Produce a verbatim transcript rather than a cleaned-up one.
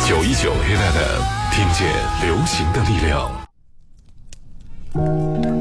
九一九 Hit F M， 听见流行的力量。